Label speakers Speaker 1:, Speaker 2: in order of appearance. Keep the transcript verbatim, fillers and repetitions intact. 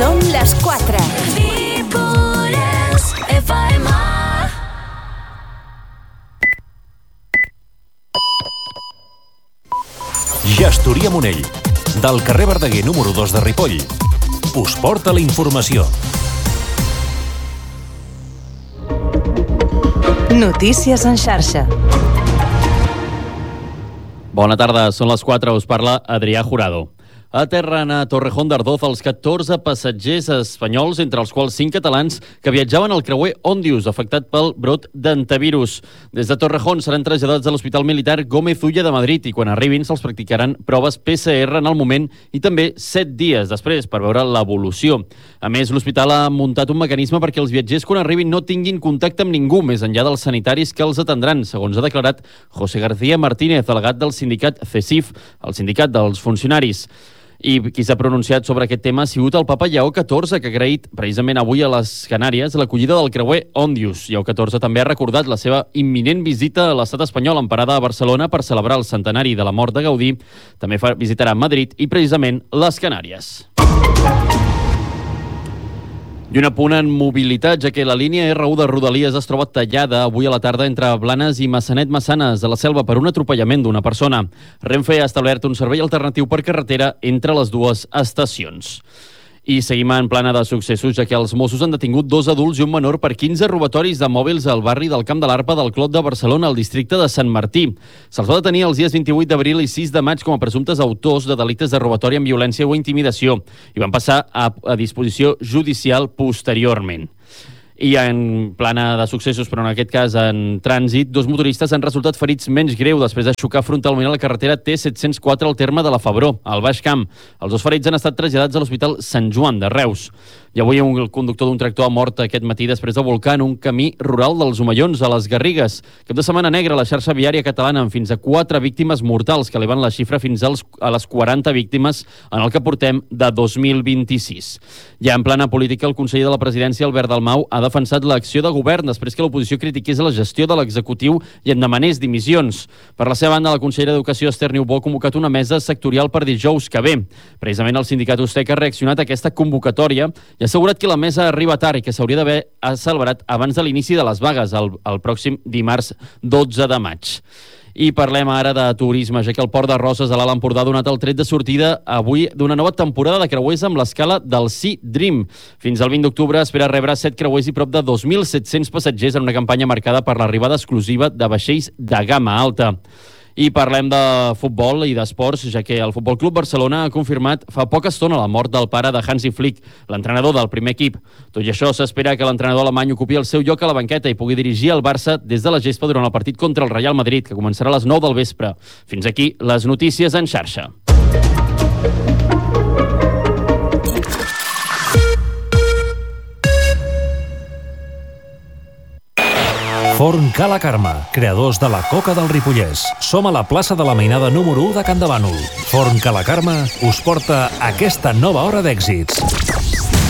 Speaker 1: Són les quatre. Ripollès F M.
Speaker 2: Gestoria Monell, del carrer Verdaguer número dos de Ripoll, us porta la informació.
Speaker 1: Notícies en xarxa.
Speaker 3: Bona tarda, són les quatre, us parla Adrià Jurado. Aterren a Torrejón d'Ardoz els catorze passatgers espanyols, entre els quals cinc catalans, que viatjaven al creuer Òndius, afectat pel brot d'antivirus. Des de Torrejón seran traslladats a l'Hospital Militar Gómez Ulla de Madrid i quan arribin se'ls practicaran proves P C R en el moment i també set dies després per veure l'evolució. A més, l'hospital ha muntat un mecanisme perquè els viatgers quan arribin no tinguin contacte amb ningú més enllà dels sanitaris que els atendran, segons ha declarat José García Martínez, delegat del sindicat CESIF, el sindicat dels funcionaris. I qui s'ha pronunciat sobre aquest tema ha sigut el papa Lleó catorze, que ha agraït precisament avui a les Canàries l'acollida del creuer Òndius. Lleó catorze també ha recordat la seva imminent visita a l'estat espanyol en parada a Barcelona per celebrar el centenari de la mort de Gaudí. També visitarà Madrid i precisament les Canàries. I un apunt en mobilitat, ja que la línia R u de Rodalies es troba tallada avui a la tarda entre Blanes i Massanet-Massanes, a la Selva, per un atropellament d'una persona. Renfe ha establert un servei alternatiu per carretera entre les dues estacions. I seguim en plana de successos, ja que els Mossos han detingut dos adults i un menor per quinze robatoris de mòbils al barri del Camp de l'Arpa del Clot de Barcelona, al districte de Sant Martí. Se'ls va detenir els dies vint-i-vuit d'abril i sis de maig com a presumptes autors de delictes de robatori amb violència o intimidació i van passar a, a disposició judicial posteriorment. I en plana de successos, però en aquest cas en trànsit, dos motoristes han resultat ferits menys greu després de xocar frontalment a la carretera T set-cents quatre al terme de la Febró, al Baix Camp. Els dos ferits han estat traslladats a l'Hospital Sant Joan de Reus. I avui un conductor d'un tractor ha mort aquest matí després de volcar en un camí rural dels Omellons, a les Garrigues. Cap de setmana negra, la xarxa viària catalana amb fins a quatre víctimes mortals, que eleven la xifra fins als, a les quaranta víctimes en el que portem de dos mil vint-i-sis. Ja en plana política, el conseller de la presidència, Albert Dalmau, ha defensat l'acció de govern després que l'oposició critiqués la gestió de l'executiu i en demanés dimissions. Per la seva banda, la consellera d'Educació, Esther Niubó, ha convocat una mesa sectorial per dijous que ve. Precisament el sindicat Ustec ha reaccionat a aquesta convocatòria i ha assegurat que la mesa arriba tard i que s'hauria d'haver celebrat abans de l'inici de les vagues, el, el pròxim dimarts dotze de maig. I parlem ara de turisme, ja que el Port de Roses a l'Alt Empordà ha donat el tret de sortida avui d'una nova temporada de creuers amb l'escala del Sea Dream. Fins al vint d'octubre espera rebre set creuers i prop de dos mil set-cents passatgers en una campanya marcada per l'arribada exclusiva de vaixells de gamma alta. I parlem de futbol i d'esports, ja que el Futbol Club Barcelona ha confirmat fa poca estona la mort del pare de Hansi Flick, l'entrenador del primer equip. Tot i això, s'espera que l'entrenador alemany ocupi el seu lloc a la banqueta i pugui dirigir el Barça des de la gespa durant el partit contra el Real Madrid, que començarà a les nou del vespre. Fins aquí les notícies en xarxa.
Speaker 2: Forn Ca la Carme, creadors de la coca del Ripollès. Som a la plaça de la Mainada número u de Can de Bànol. Forn Ca la Carme us porta aquesta nova hora d'èxits.